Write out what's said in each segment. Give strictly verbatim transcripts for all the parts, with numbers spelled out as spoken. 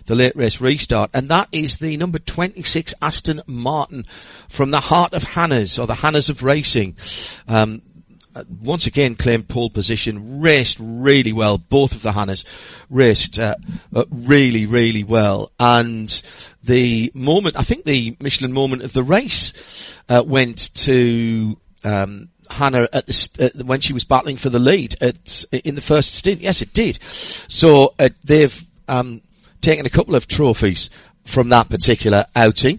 the late race restart, and that is the number twenty-six Aston Martin from the heart of Hannahs, or the Hannahs of racing. Um, once again claimed pole position, raced really well. Both of the Hannahs raced uh, uh, really, really well. And the moment, I think the Michelin moment of the race uh, went to um, Hannah at the uh, when she was battling for the lead at in the first stint. Yes, it did. So uh, they've um, taken a couple of trophies from that particular outing.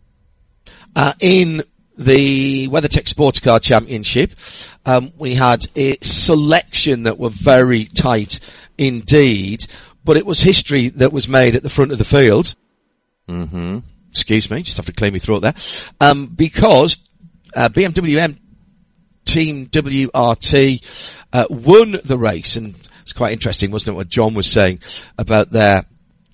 Uh, in the WeatherTech Sports Car Championship, um, we had a selection that were very tight indeed, but it was history that was made at the front of the field. Mm-hmm. Excuse me, just have to clear my throat there. Um, because uh, B M W M Team W R T uh, won the race, and it's quite interesting, wasn't it, what John was saying about their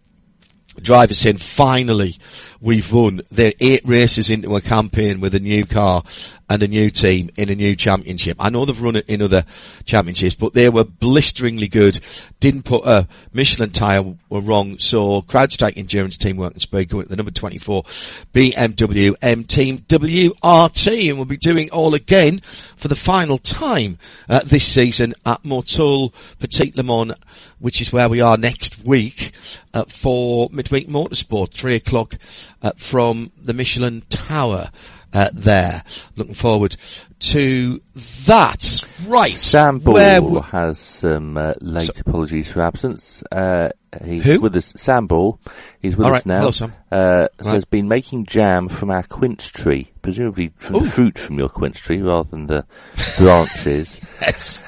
drivers saying, finally, we've won. They're eight races into a campaign with a new car and a new team in a new championship. I know they've run it in other championships, but they were blisteringly good. Didn't put a Michelin tyre were wrong, so CrowdStrike Endurance Team Working Speed going to the number twenty-four B M W M Team W R T, and we'll be doing all again for the final time uh, this season at Motul Petit Le Mans, which is where we are next week uh, for Midweek Motorsport, three o'clock uh, from the Michelin Tower. Uh, there. Looking forward to that. Right. Sam Ball Where w- has some uh, late so, apologies for absence. Uh, he's who? with us. Sam Ball. He's with All us right. now. Hello, Sam. Uh, right. So has been making jam from our quince tree, presumably from Ooh. the fruit from your quince tree rather than the branches. Yes.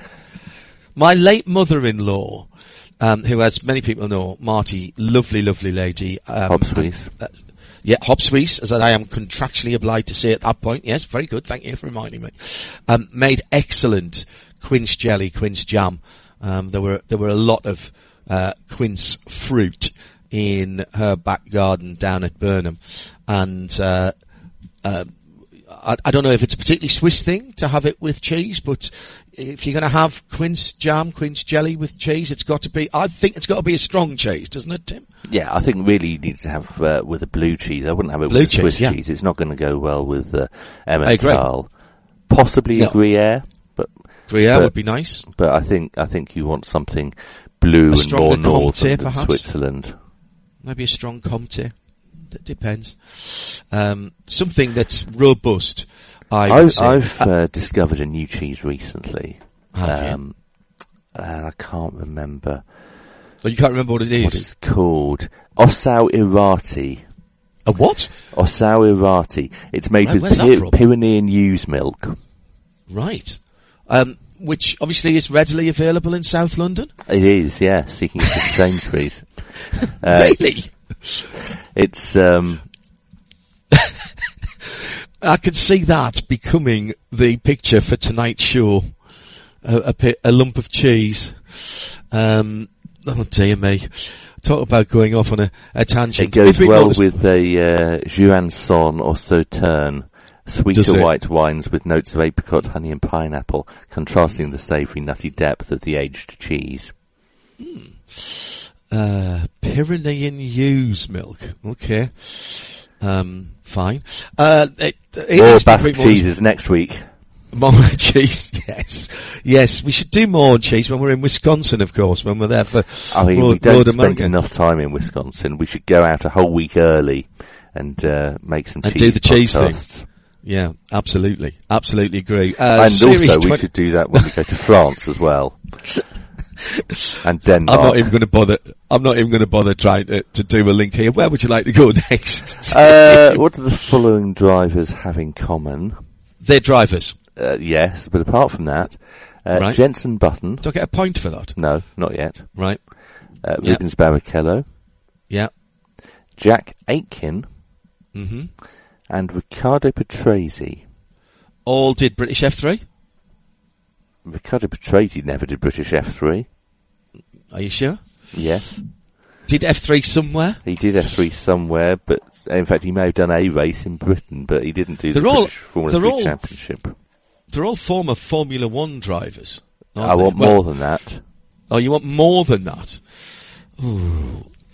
My late mother-in-law, um, who, as many people know, Marty, lovely, lovely lady. Um, Hobswees. Uh, Yeah, Hobswees, as I am contractually obliged to say at that point. Yes, very good. Thank you for reminding me. Um, made excellent quince jelly, quince jam. Um, there were, there were a lot of, uh, quince fruit in her back garden down at Burnham. And, uh, uh, I, I don't know if it's a particularly Swiss thing to have it with cheese, but if you're going to have quince jam, quince jelly with cheese, it's got to be, I think it's got to be a strong cheese, doesn't it, Tim? Yeah, I think really you need to have uh, with a blue cheese. I wouldn't have it blue with cheese, Swiss yeah. cheese. It's not going to go well with uh, I agree. Emmental. Possibly no. a Gruyere, but Gruyere but, would be nice. But I think I think you want something blue A and more Comté, northern than perhaps? Switzerland. Maybe a strong Comté. It depends. Um, something that's robust. I would I've, say. I've uh, discovered a new cheese recently, Have um, and I can't remember Oh, you can't remember what it is? what it's called. Ossau Irati. A what? Ossau Irati. It's made Right, where's with that from? Py- Pyrenean ewe's milk. Right. Um, which obviously is readily available in South London? It is, yes. You can get it at Sainsbury's. Uh, Really? It's, it's um, I can see that becoming the picture for tonight's show. A, a, pi- a lump of cheese. Um, oh dear me. Talk about going off on a, a tangent. it goes Midweek well Motors- with a uh, Jurançon or Sauterne. Does Sweeter it? white wines with notes of apricot, honey and pineapple, contrasting the savoury nutty depth of the aged cheese. Uh, Pyrenean ewe's milk. Okay. Um, fine. Uh, it, it More is Basque Midweek Motors- cheeses next week. More cheese, yes. Yes, we should do more cheese when we're in Wisconsin, of course, when we're there for I mean, Road, we don't Road spend America. enough time in Wisconsin. We should go out a whole week early and uh, make some And cheese do the cheese thing. podcasts. Yeah, absolutely. Absolutely agree. Uh, And series also we twenty should do that when we go to France as well. And Denmark. I'm not even going to bother, I'm not even going to bother trying to, to do a link here. Where would you like to go next? uh, what do the following drivers have in common? They're drivers. Uh, yes, but apart from that, uh, Right. Jenson Button. Do I get a point for that? No, not yet. Right. Uh, Yeah. Rubens Barrichello. Yeah. Jack Aitken. hmm And Riccardo Patrese. All did British F three? Riccardo Patrese never did British F three. Are you sure? Yes. Did F three somewhere? He did F three somewhere, but in fact he may have done a race in Britain, but he didn't do They're the all- British Formula they're three all- Championship. They're all former Formula One drivers. I want well, more than that. Oh, you want more than that? Ooh.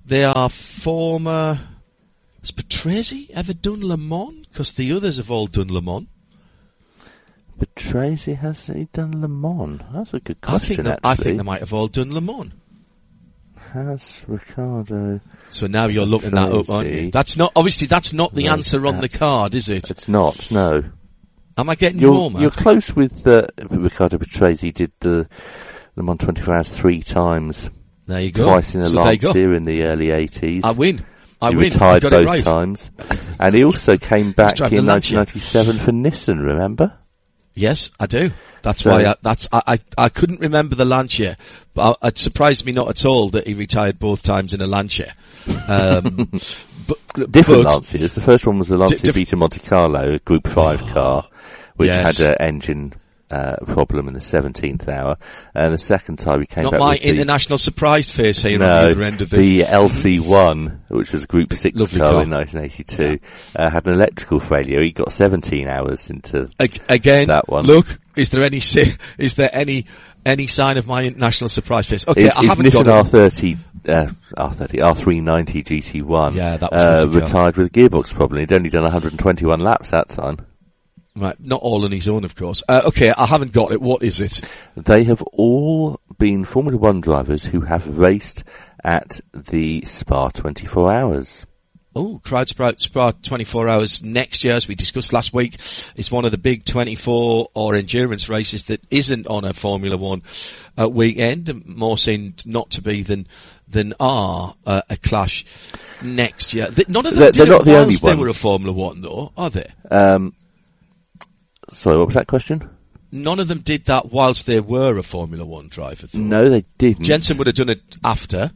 They are former... Has Patrese ever done Le Mans? Because the others have all done Le Mans. Patrese, has he done Le Mans? That's a good question, I think, that, actually. I think they might have all done Le Mans. Has Ricardo... So now you're looking that up, aren't you? That's not, obviously that's not the answer on the card, is it? It's not, no. Am I getting you're, warmer? You're close with uh, Ricardo Patrese. He did the Le Mans twenty-four hours three times. There you go. Twice in a so Lancia in the early eighties. I win. I he win. retired got both it right. times. And he also came back in Lancia. nineteen ninety-seven for Nissan, remember? Yes, I do. That's so, why I, that's, I, I, I couldn't remember the Lancia, but I, it surprised me not at all that he retired both times in a Lancia. Um, but, different but, Lancias. The first one was the Lancia di- diff- Vita Monte Carlo, a Group five oh, car, which yes. had an engine uh, problem in the seventeenth hour. And the second time he came not back my with the, international surprise face here no, on the other end of this. The L C one, which was a Group six Lovely car, car in nineteen eighty-two, yeah. uh, had an electrical failure. He got seventeen hours into again. That one. Look, is there any is there any any sign of my international surprise face? Okay, is, I is haven't Nissan got R thirty, uh, R thirty, R three ninety G T one. Yeah, that was uh, retired with a gearbox problem. He'd only done one hundred twenty-one laps that time. Right, not all on his own, of course. Uh, okay, I haven't got it. What is it? They have all been Formula One drivers who have raced at the Spa twenty-four hours. Oh, Crowd Sprout Spa twenty-four hours next year, as we discussed last week, is one of the big twenty-four or endurance races that isn't on a Formula One uh, weekend. More seemed not to be than than are uh, a clash next year. The, none of them they're, did they're it not the whilst only they were a ones. Formula One, though, are they? Um, sorry, what was that question? None of them did that whilst they were a Formula One driver, though. No, they didn't. Jensen would have done it after.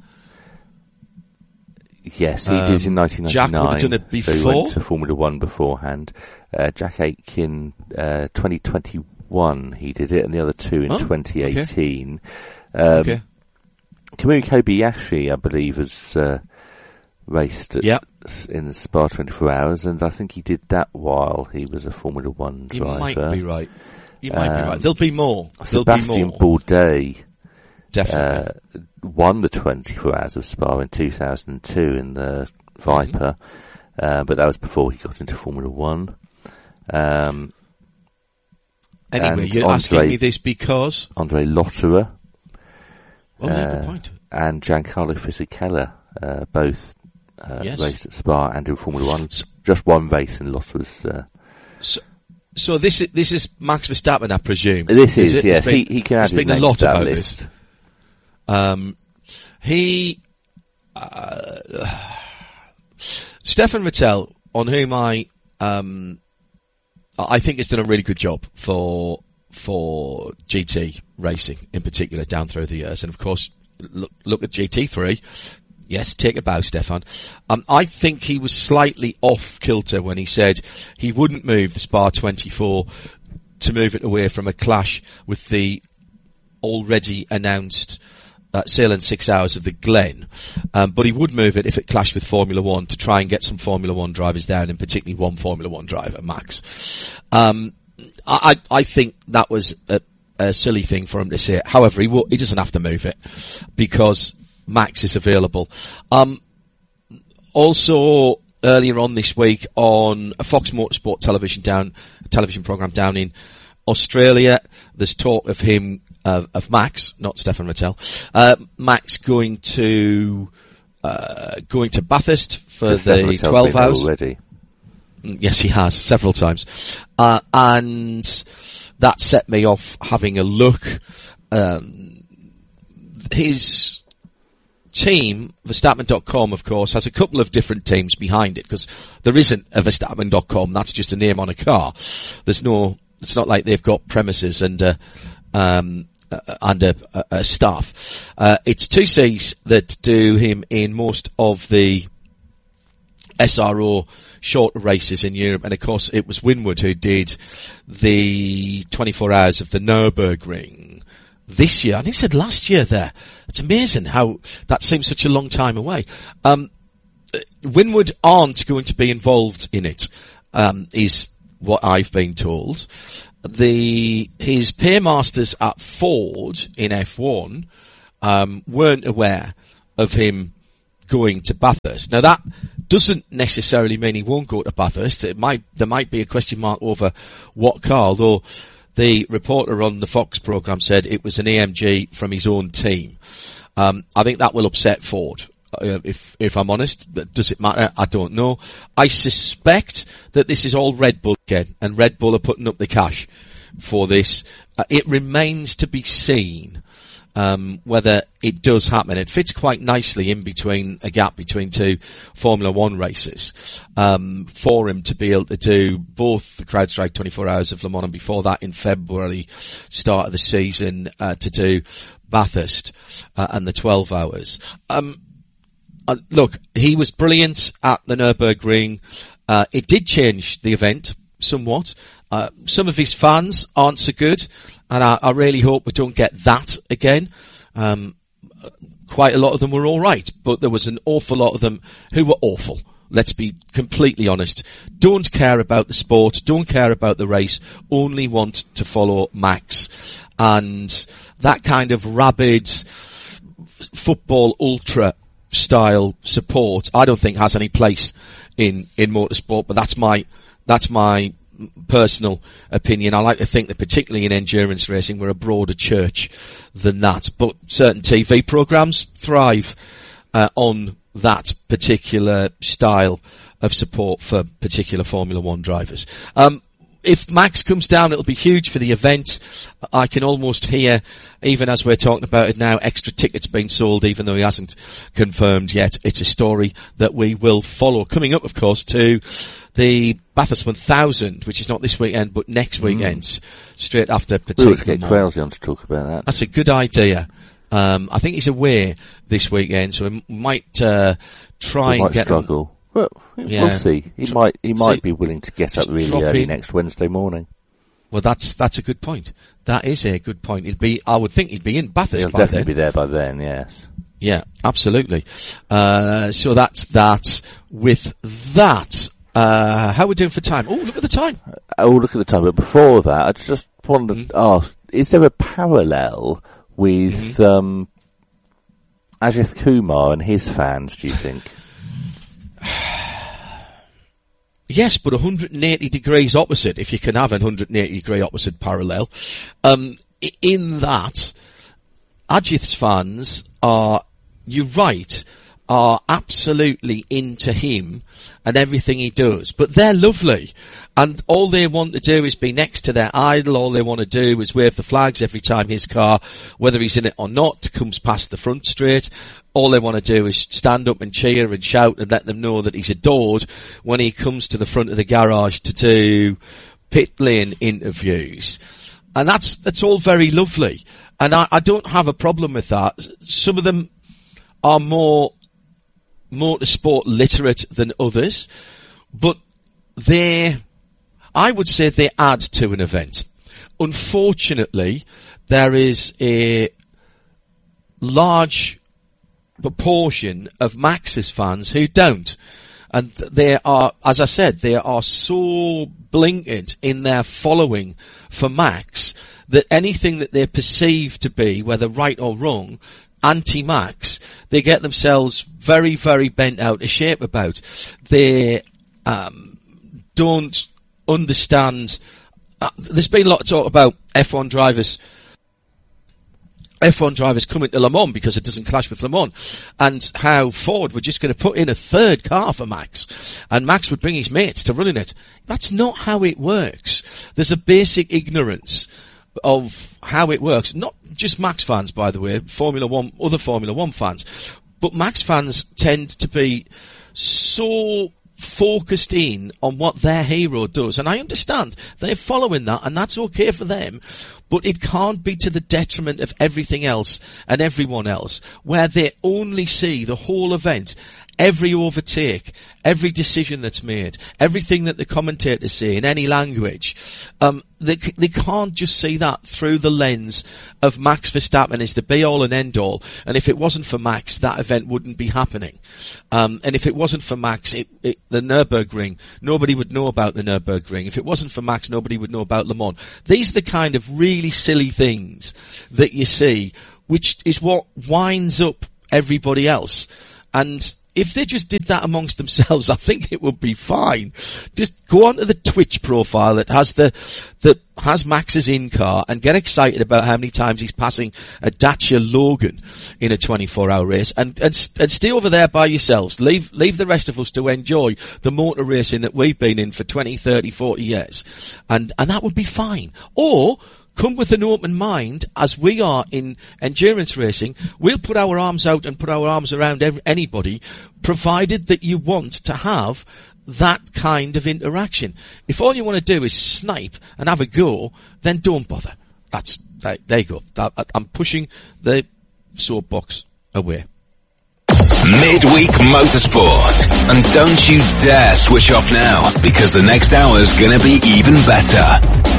Yes, he Um, did in nineteen ninety-nine. Jack would have done it So he before. went to Formula One beforehand. Uh, Jack Aitken, uh, twenty twenty-one, he did it, and the other two in Oh, twenty eighteen. Okay. Um, okay. Kamui Kobayashi, I believe, has uh, raced at, Yep. in the Spa twenty-four hours, and I think he did that while he was a Formula One You driver. might be right. You might be Um, right. There'll be more. There'll Sebastian be more. Bourdais Definitely. uh, won the twenty-four hours of Spa in two thousand two in the Viper, mm-hmm. uh, but that was before he got into Formula One. Um, anyway, and you're Andre, asking me this because... Andre Lotterer Oh, yeah, uh, good point. and Giancarlo Fisichella, uh, both uh, Yes. raced at Spa and in Formula One. So, Just one race in Lotterer's... Uh, so, so this is this is Max Verstappen, I presume. this is, it? yes. Been, he, he can add there's his been name a lot to that about list. this. Um, he... Uh, Stefan Vettel, on whom I... Um, I think has done a really good job for for G T racing in particular down through the years, and of course look look at G T three. Yes, take a bow, Stefan. Um, I think he was slightly off kilter when he said he wouldn't move the Spa twenty-four to move it away from a clash with the already announced Uh, sailing six hours of the Glen, um, but he would move it if it clashed with Formula One to try and get some Formula One drivers down, and particularly one Formula One driver, Max. Um, I, I think that was a, a silly thing for him to say. However, he will, he doesn't have to move it because Max is available. Um, also earlier on this week on a Fox Motorsport television down television program down in Australia, there's talk of him. Of, of Max, not Stefan Vettel, uh, Max going to, uh, going to Bathurst for the twelve hours. Already. Yes, he has, several times. Uh, and that set me off having a look. Um, his team, Verstappen dot com, of course, has a couple of different teams behind it, because there isn't a Verstappen dot com, that's just a name on a car. There's no, it's not like they've got premises and, uh, um, uh, and a, a, a staff. Uh, it's two C's that do him in most of the S R O short races in Europe, and of course it was Winwood who did the twenty-four hours of the Nürburgring this year, and he said last year there. It's amazing how that seems such a long time away. Um, Winwood aren't going to be involved in it, um, is what I've been told. The, his paymasters at Ford in F one, um, weren't aware of him going to Bathurst. Now that doesn't necessarily mean he won't go to Bathurst. It might, there might be a question mark over what car, although the reporter on the Fox programme said it was an A M G from his own team. Um, I think that will upset Ford. Uh, if, if I'm honest, does it matter? I don't know. I suspect that this is all Red Bull again, and Red Bull are putting up the cash for this. Uh, it remains to be seen, um, whether it does happen. It fits quite nicely in between, a gap between two Formula One races, um, for him to be able to do both the CrowdStrike twenty-four Hours of Le Mans, and before that in February, start of the season, uh, to do Bathurst, uh, and the twelve hours. Um, Uh, look, he was brilliant at the Nürburgring. Uh, it did change the event somewhat. Uh, some of his fans aren't so good, and I, I really hope we don't get that again. Um, quite a lot of them were all right, but there was an awful lot of them who were awful. Let's be completely honest. Don't care about the sport, don't care about the race, only want to follow Max. And that kind of rabid f- football ultra style support, I don't think has any place in, in motorsport, but that's my, that's my personal opinion. I like to think that particularly in endurance racing, we're a broader church than that, but certain T V programs thrive, uh, on that particular style of support for particular Formula One drivers. Um, If Max comes down, it'll be huge for the event. I can almost hear, even as we're talking about it now, extra tickets being sold, even though he hasn't confirmed yet. It's a story that we will follow. Coming up, of course, to the Bathurst one thousand, which is not this weekend, but next weekend, mm. straight after Petit Le Mans. We'll get Crowley on to talk about that. That's a good idea. Um, I think he's away this weekend, so we might uh, try we and might get struggle. him. Well, yeah. we'll see. He might, he might see, be willing to get up really early in. next Wednesday morning. Well, that's, that's a good point. That is a good point. He'd be, I would think he'd be in Bathurst He'll by definitely then. be there by then, yes. Yeah, absolutely. Uh, so that's that. With that, uh, how are we doing for time? Oh, look at the time. Oh, look at the time. But before that, I just wanted mm-hmm. to ask, is there a parallel with, mm-hmm. um, Ajith Kumar and his fans, do you think? Yes, but one hundred eighty degrees opposite, if you can have an one hundred eighty degree opposite parallel. Um, in that, Ajith's fans are, you're right, are absolutely into him and everything he does. But they're lovely. And all they want to do is be next to their idol. All they want to do is wave the flags every time his car, whether he's in it or not, comes past the front straight. All they want to do is stand up and cheer and shout and let them know that he's adored when he comes to the front of the garage to do pit lane interviews. And that's, that's all very lovely. And I, I don't have a problem with that. Some of them are more motorsport literate than others, but they, I would say they add to an event. Unfortunately, there is a large proportion of Max's fans who don't. And they are, as I said, they are so blatant in their following for Max that anything that they perceive to be, whether right or wrong, anti-Max, they get themselves very, very bent out of shape about. They um, don't understand. Uh, there's been a lot of talk about F one drivers F one drivers coming to Le Mans because it doesn't clash with Le Mans, and how Ford were just going to put in a third car for Max, and Max would bring his mates to run in it. That's not how it works. There's a basic ignorance of how it works. Not just Max fans, by the way, Formula One, other Formula One fans, but Max fans tend to be so focused in on what their hero does, and I understand they're following that, and that's okay for them, but it can't be to the detriment of everything else and everyone else, where they only see the whole event, every overtake, every decision that's made, everything that the commentators say in any language. Um, they, they can't just see that through the lens of Max Verstappen is the be-all and end-all, and if it wasn't for Max, that event wouldn't be happening. Um, and if it wasn't for Max, it, it, the Nürburgring, nobody would know about the Nürburgring. If it wasn't for Max, nobody would know about Le Mans. These are the kind of really silly things that you see, which is what winds up everybody else. And if they just did that amongst themselves, I think it would be fine. Just go onto the Twitch profile that has the, that has Max's in-car and get excited about how many times he's passing a Dacia Logan in a twenty-four hour race, and, and, and stay over there by yourselves. Leave, leave the rest of us to enjoy the motor racing that we've been in for twenty, thirty, forty years. And, and that would be fine. Or, come with an open mind, as we are in endurance racing. We'll put our arms out and put our arms around every, anybody, provided that you want to have that kind of interaction. If all you want to do is snipe and have a go, then don't bother. That's, that, there you go. That, I'm pushing the soapbox away. Midweek Motorsport. And don't you dare switch off now, because the next hour's gonna be even better.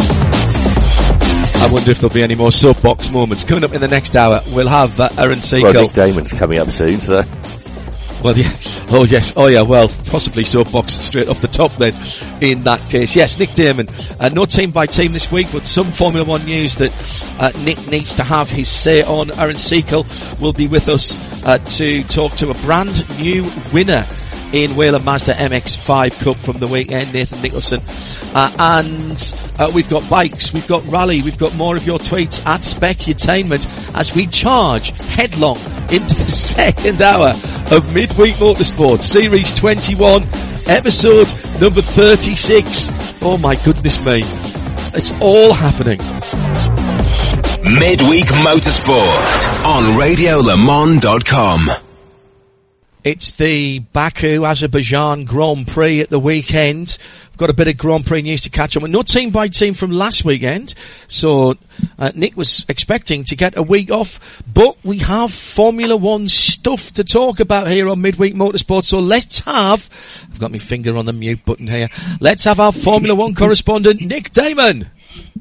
I wonder if there'll be any more soapbox moments. Coming up in the next hour, we'll have uh, Aaron Seacole. Well, Nick Damon's coming up soon, so... Well, yeah. Oh, yes. Oh, yeah. Well, possibly soapbox straight off the top then, in that case. Yes, Nick Damon. Uh, no team by team this week, but some Formula One news that uh, Nick needs to have his say on. Aaron Seacole will be with us uh, to talk to a brand new winner in Whelen Mazda M X five Cup from the weekend, Nathan Nicholson. Uh, and uh, we've got bikes, we've got rally, we've got more of your tweets at Specutainment as we charge headlong into the second hour of Midweek Motorsport, Series twenty-one, episode number thirty-six. Oh my goodness me. It's all happening. Midweek Motorsport on radio le mans dot com. It's the Baku Azerbaijan Grand Prix at the weekend. We've got a bit of Grand Prix news to catch up with. No team by team from last weekend. So, uh, Nick was expecting to get a week off, but we have Formula One stuff to talk about here on Midweek Motorsport. So let's have, I've got my finger on the mute button here. Let's have our Formula One correspondent, Nick Damon.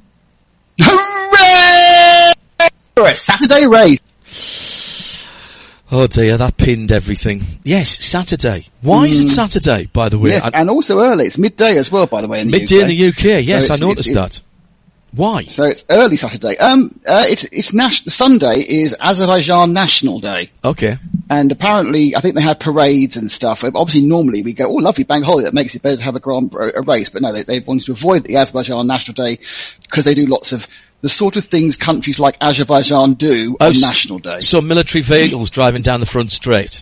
Hooray! For a Saturday race. Oh dear, that pinned everything. Yes, Saturday. Why mm. is it Saturday, by the way? Yes, I, and also early. It's midday as well, by the way, in the midday U K. in the U K, yes, so I noticed it's, that. Why? So it's early Saturday. Um, uh, it's, it's nas- Sunday is Azerbaijan National Day. Okay. And apparently, I think they have parades and stuff. Obviously, normally we go, oh, lovely bank holiday, that makes it better to have a grand, a race. But no, they, they wanted to avoid the Azerbaijan National Day because they do lots of the sort of things countries like Azerbaijan do oh, on National Day. So military vehicles driving down the front straight.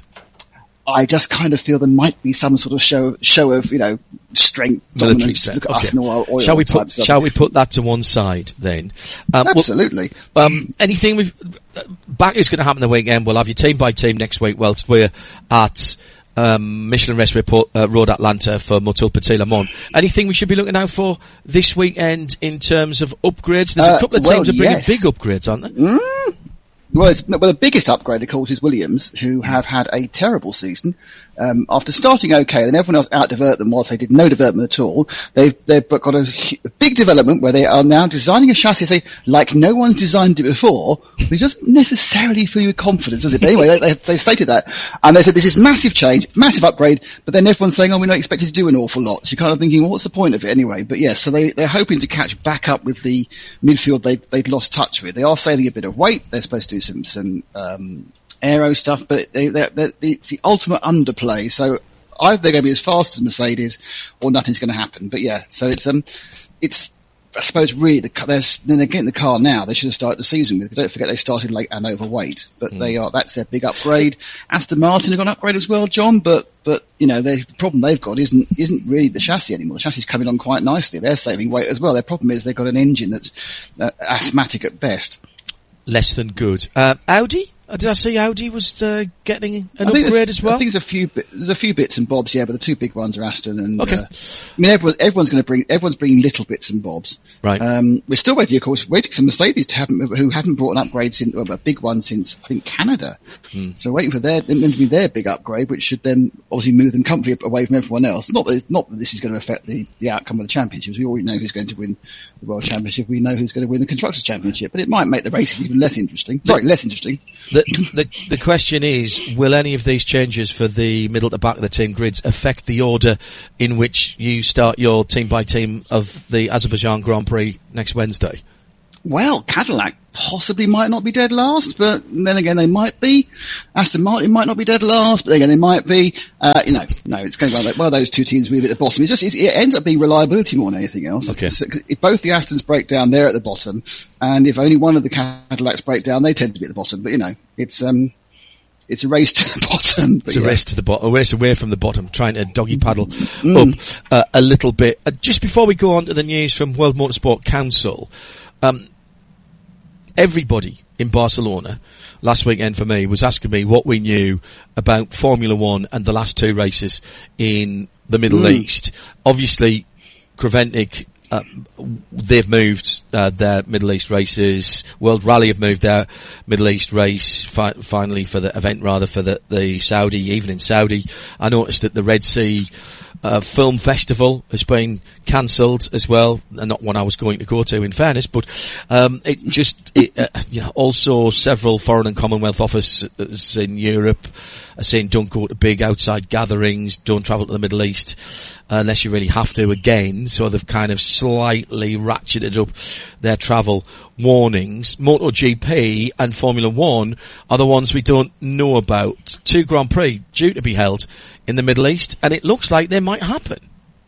I just kind of feel there might be some sort of show, show of, you know, strength, military dominance. Look at okay. us and all our oil shall we put, stuff. shall we put that to one side then? Um, Absolutely. Well, um, anything we've, uh, Baku's going to happen the weekend. We'll have your team by team next week whilst we're at, um, Michelin Rest Report, uh, Road Atlanta for Motul Petit Le Mans. Anything we should be looking out for this weekend in terms of upgrades? There's uh, a couple of well, teams that bring yes. big upgrades, aren't they? Mm. Well, it's, well, the biggest upgrade, of course, is Williams, who have had a terrible season. Um, after starting okay, then everyone else out-divert them whilst they did no development at all. They've, they've got a, a big development where they are now designing a chassis, say, like no one's designed it before, which doesn't necessarily fill you with confidence, does it? But anyway, they, they, they stated that. And they said this is massive change, massive upgrade, but then everyone's saying, oh, we're not expected to do an awful lot. So you're kind of thinking, well, what's the point of it anyway? But yes, so they, they're hoping to catch back up with the midfield they, they'd lost touch with. They are saving a bit of weight. They're supposed to do some, some, um, aero stuff, but they, they're, they're, it's the ultimate underplay. So either they're going to be as fast as Mercedes, or nothing's going to happen. But yeah, so it's um, it's I suppose really the they're, then they're getting the car now. They should have started the season with. Don't forget they started late and overweight, but mm. they are that's their big upgrade. Aston Martin have got an upgrade as well, John. But but you know they, the problem they've got isn't isn't really the chassis anymore. The chassis is coming on quite nicely. They're saving weight as well. Their problem is they've got an engine that's uh, asthmatic at best. Less than good. Uh, Audi. Did I see Audi was uh, getting an upgrade as well? I think there's a few there's a few bits and bobs, yeah, but the two big ones are Aston and. Okay. Uh, I mean, everyone, everyone's going to bring everyone's bringing little bits and bobs. Right. Um, we're still waiting, of course, waiting for Mercedes to haven't who haven't brought an upgrade since well, a big one since I think Canada. Hmm. So we're waiting for their them to be their big upgrade, which should then obviously move them comfortably away from everyone else. Not that not that this is going to affect the the outcome of the championships. We already know who's going to win the World Championship. We know who's going to win the Constructors' Championship, but it might make the races even less interesting. Sorry, less interesting. The, the, the question is, will any of these changes for the middle to back of the team grids affect the order in which you start your team by team of the Azerbaijan Grand Prix next Wednesday? Well, Cadillac possibly might not be dead last, but then again they might be. Aston Martin might not be dead last, but then again they might be. Uh, you know, no, it's going to be like one of those two teams move at the bottom. It's just, it's, it ends up being reliability more than anything else. Okay. So if both the Astons break down, they're at the bottom, and if only one of the Cadillacs break down, they tend to be at the bottom. But you know, it's, um, it's a race to the bottom. It's a yeah. race to the bottom, a race away from the bottom, trying to doggy paddle Mm. up uh, a little bit. Uh, just before we go on to the news from World Motorsport Council, um, everybody in Barcelona last weekend for me was asking me what we knew about Formula One and the last two races in the Middle Mm. East. Obviously, Creventic, uh, they've moved uh, their Middle East races. World Rally have moved their Middle East race fi- finally for the event, rather for the, the Saudi, even in Saudi. I noticed that the Red Sea Uh, film festival has been cancelled as well, and not one I was going to go to in fairness, but um, it just it, uh, you know, also several foreign and Commonwealth offices in Europe are saying don't go to big outside gatherings, don't travel to the Middle East uh, unless you really have to again, so they've kind of slightly ratcheted up their travel warnings. MotoGP and Formula One are the ones we don't know about. Two Grand Prix due to be held in the Middle East, and it looks like they might happen.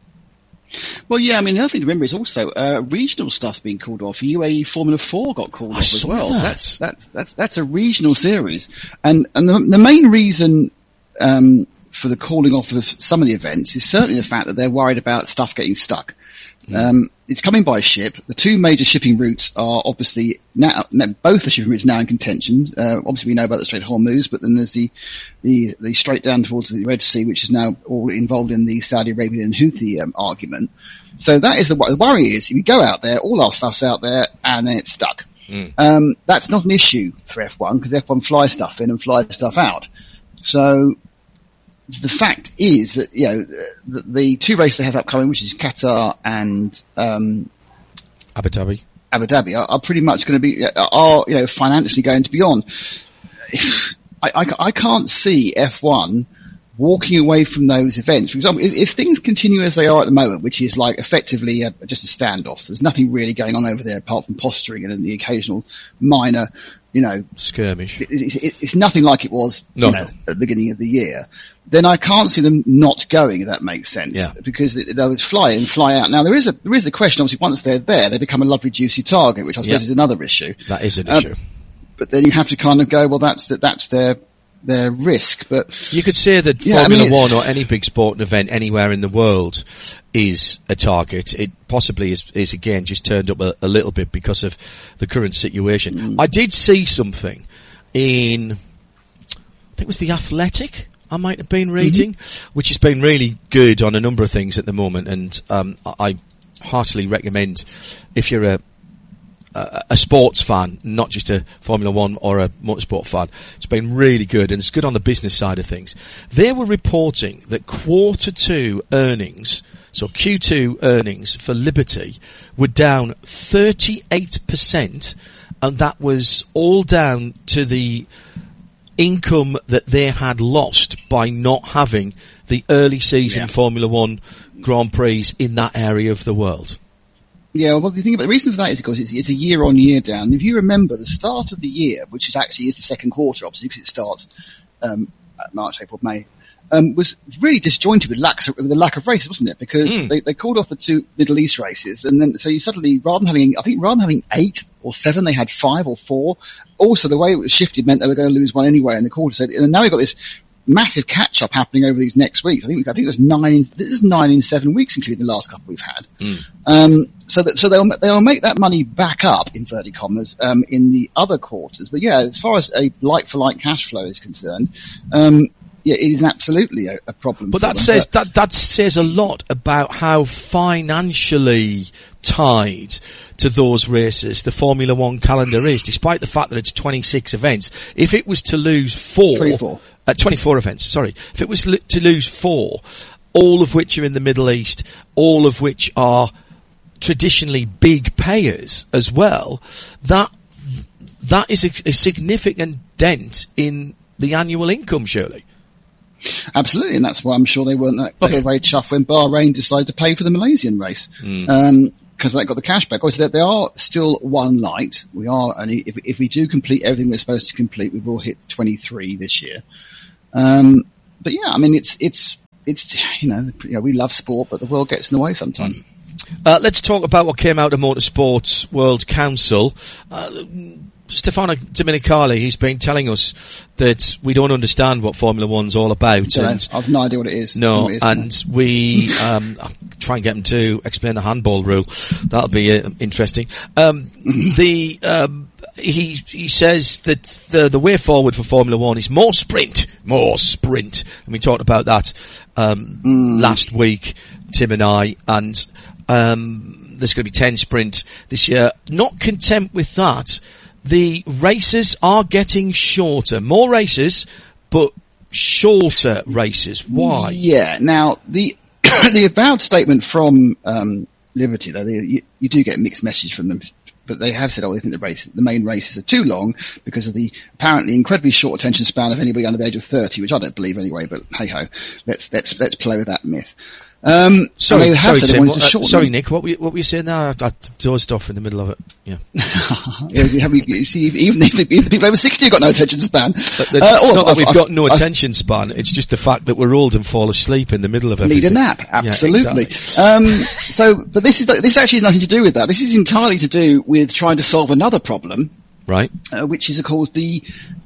Well, yeah, I mean, the other thing to remember is also uh, regional stuff being called off. U A E Formula Four got called I off as saw well. that. So that's that's that's that's a regional series, and and the, the main reason um, for the calling off of some of the events is certainly the fact that they're worried about stuff getting stuck. Um, it's coming by ship. The two major shipping routes are obviously now, now both the shipping routes now in contention. Uh, obviously we know about the Strait of Hormuz, but then there's the, the, the straight down towards the Red Sea, which is now all involved in the Saudi Arabian and Houthi um, argument. So that is the, the worry is if you go out there, all our stuff's out there and then it's stuck. Mm. Um, that's not an issue for F one because F one flies stuff in and flies stuff out. So, the fact is that, you know, the, the two races they have upcoming, which is Qatar and um, Abu Dhabi, Abu Dhabi, are, are pretty much going to be, are you know, financially going to be on. I, I, I can't see F one walking away from those events. For example, if, if things continue as they are at the moment, which is like effectively a, just a standoff, there's nothing really going on over there apart from posturing and the occasional minor, you know, skirmish. It, it, it's nothing like it was, no, you know, no. at the beginning of the year. Then I can't see them not going, if that makes sense. Yeah. Because they would fly in, fly out. Now there is a, there is a question, obviously, once they're there, they become a lovely juicy target, which I suppose yeah. is another issue. That is an um, issue. But then you have to kind of go, well, that's, the, that's their, their risk. But you could say that yeah, Formula I mean, One or any big sporting event anywhere in the world is a target. It possibly is, is again just turned up a, a little bit because of the current situation. Mm. I did see something in, I think it was The Athletic, I might have been reading, mm-hmm. which has been really good on a number of things at the moment, and um, I heartily recommend if you're a a, a sports fan, not just a Formula One or a motorsport fan. It's been really good, and it's good on the business side of things. They were reporting that quarter two earnings, so Q two earnings for Liberty, were down thirty-eight percent, and that was all down to the income that they had lost by not having the early season yeah. Formula One Grand Prix in that area of the world. Yeah, well, the thing about the reason for that is because it's, it's a year-on-year down. If you remember, the start of the year, which is actually is the second quarter, obviously, because it starts um, March, April, May, um, was really disjointed with, lacks, with the lack of races, wasn't it? Because mm. they, they called off the two Middle East races, and then so you suddenly, rather than having, I think, rather than having eight or seven, they had five or four. Also, the way it was shifted meant they were going to lose one anyway in the quarter. So, and now we've got this massive catch-up happening over these next weeks. I think I think there's nine. In, this is nine in seven weeks, including the last couple we've had. Mm. Um, so that so they'll they'll make that money back up, inverted commas, um, in the other quarters. But yeah, as far as a like-for-like cash flow is concerned, um, yeah, it is absolutely a, a problem. But for that them. says but, that that says a lot about how financially tied to those races the Formula One calendar is, despite the fact that it's twenty-six events. If it was to lose four, twenty-four, uh, twenty-four events, sorry, if it was li- to lose four, all of which are in the Middle East, all of which are traditionally big payers as well, that that is a, a significant dent in the annual income, surely. Absolutely, and that's why I'm sure they weren't that okay. very chuffed when Bahrain decided to pay for the Malaysian race. Mm. Um, because they got the cash back. Obviously, they are still one light. We are only, if, if we do complete everything we're supposed to complete, we will hit twenty-three this year. Um, but yeah, I mean, it's, it's, it's, you know, you know, we love sport, but the world gets in the way sometimes. Uh, let's talk about what came out of Motorsports World Council. Uh, Stefano Domenicali, he's been telling us that we don't understand what Formula One's all about. And I've no idea what it is. No, it is, and no. we um, I'll try and get him to explain the handball rule. That'll be uh, interesting. Um, the um, he he says that the the way forward for Formula One is more sprint, more sprint, and we talked about that um, mm. last week, Tim and I, and um, there's going to be ten sprint this year. Not content with that, the races are getting shorter. More races, but shorter races. Why? Yeah. Now, the the avowed statement from um, Liberty, though, they, you, you do get a mixed message from them, but they have said, oh, they think the race, the main races are too long because of the apparently incredibly short attention span of anybody under the age of thirty, which I don't believe anyway. But hey ho, let's let's let's play with that myth. Um, sorry, sorry, Tim, what, uh, sorry, Nick. What were you, what were you saying there? I, I dozed off in the middle of it. Yeah. yeah you, have, you see, even, even people over sixty have got no attention span. But it's, uh, it's oh, not I've, that we've I've, got no I've, attention span. It's just the fact that we're old and fall asleep in the middle of everything. Need a nap, absolutely. Yeah, exactly. um, so, but this is this actually has nothing to do with that. This is entirely to do with trying to solve another problem, right? Uh, which is, of course, the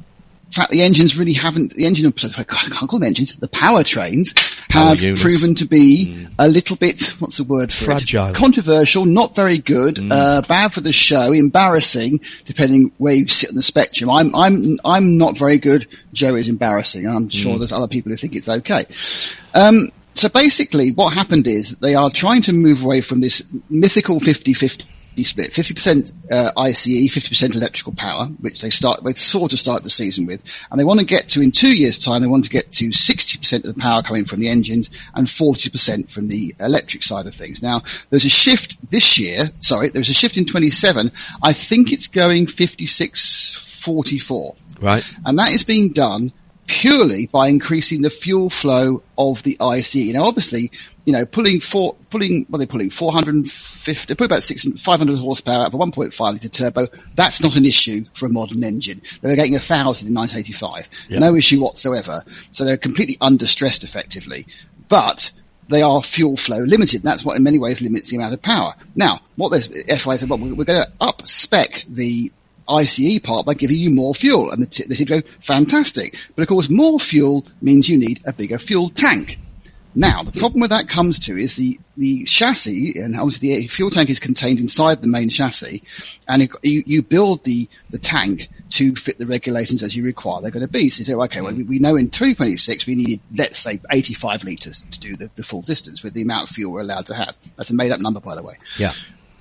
fact the engines really haven't. The engine, I can't call them engines. The powertrains have Power proven to be mm. a little bit, what's the word for fragile, it? Controversial, not very good, mm. uh, bad for the show, embarrassing, depending where you sit on the spectrum. I'm, I'm, I'm not very good. Joe is embarrassing. I'm sure mm. there's other people who think it's okay. Um, so basically what happened is they are trying to move away from this mythical fifty-fifty split, fifty percent uh, I C E, fifty percent electrical power, which they start, they sort of start the season with, and they want to get to, in two years' time, they want to get to sixty percent of the power coming from the engines and forty percent from the electric side of things. Now, there's a shift this year, sorry, there's a shift in twenty-seven, I think it's going fifty-six forty-four. Right. And that is being done purely by increasing the fuel flow of the I C E. Now, obviously, you know, pulling four, pulling, what are they pulling? four hundred fifty, put about six, five hundred horsepower out of a one point five litre turbo. That's not an issue for a modern engine. They were getting a thousand in nineteen eighty-five. Yep. No issue whatsoever. So they're completely understressed effectively. But they are fuel flow limited. That's what in many ways limits the amount of power. Now, what this F I A said, well, we're going to up spec the I C E part by giving you more fuel. And the t- they said, go, fantastic. But of course, more fuel means you need a bigger fuel tank. Now, the problem with that comes to is the, the chassis, and obviously the fuel tank is contained inside the main chassis, and it, you, you build the, the tank to fit the regulations as you require they're going to be. So you say, okay, well, we, we know in twenty twenty-six we need, let's say, eighty-five litres to do the, the full distance with the amount of fuel we're allowed to have. That's a made-up number, by the way. Yeah.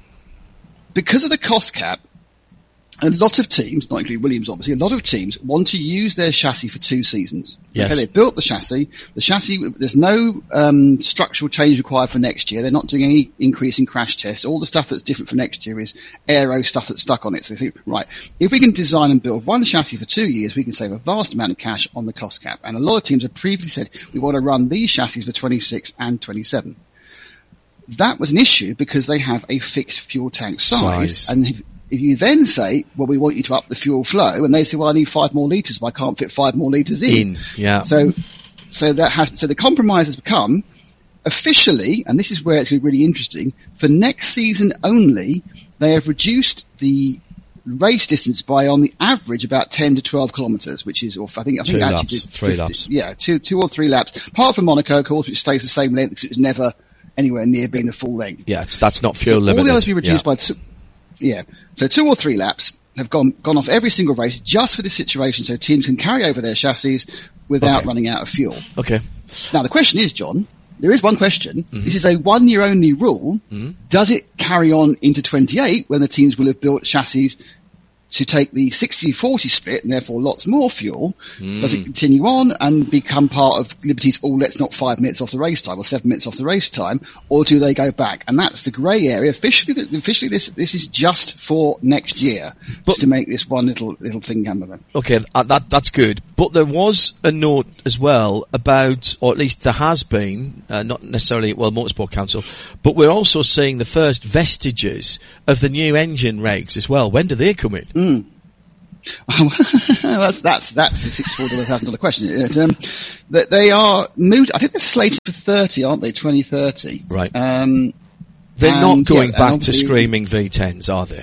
Because of the cost cap, a lot of teams, not including Williams obviously, a lot of teams want to use their chassis for two seasons. Yes. Okay, they built the chassis. The chassis, there's no um, structural change required for next year. They're not doing any increase in crash tests. All the stuff that's different for next year is aero stuff that's stuck on it. So they think, right, if we can design and build one chassis for two years, we can save a vast amount of cash on the cost cap. And a lot of teams have previously said, we want to run these chassis for twenty-six and twenty-seven. That was an issue because they have a fixed fuel tank size. size. And if, If you then say, well, we want you to up the fuel flow, and they say, well, I need five more litres, but I can't fit five more litres in. in. Yeah. So, so that has, so the compromise has become, officially, and this is where it's really interesting, for next season only, they have reduced the race distance by, on the average, about ten to twelve kilometres, which is, or I think, I think two actually laps, did three fifty, laps. Yeah, two, two or three laps. Apart from Monaco, of course, which stays the same length because it was never anywhere near being the full length. Yeah, it's, that's not fuel so limited. All the others we reduced yeah. by two. Yeah. So two or three laps have gone gone off every single race just for this situation so teams can carry over their chassis without okay. running out of fuel. Okay. Now the question is, John, there is one question. Mm-hmm. This is a one year only rule. Mm-hmm. Does it carry on into twenty-eight when the teams will have built chassis to take the sixty forty split and therefore lots more fuel? Mm. Does it continue on and become part of Liberty's, oh, let's knock five minutes off the race time or seven minutes off the race time, or do they go back? And that's the grey area. Officially, officially this this is just for next year, but, to make this one little little thing happen. Okay, uh, that that's good. But there was a note as well about, or at least there has been, uh, not necessarily, well, Motorsport Council, but we're also seeing the first vestiges of the new engine regs as well. When do they come in? Mm. that's that's that's the sixty-four thousand dollar question. Isn't it? Um, that they are moved. I think they're slated for thirty, aren't they? Twenty thirty. Right. Um, they're and, not going yeah, back to screaming V tens, are they?